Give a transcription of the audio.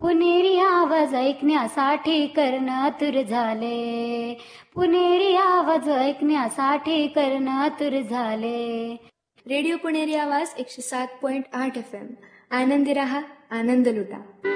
पुणेरी आवाज ऐकण्यासाठी कर्ण आतुर झाले. पुणेरी आवाज ऐकण्यासाठी कर्ण आतुर झाले. रेडिओ पुणेरी आवाज 107.8 FM. आनंदी रहा, आनंद लुटा.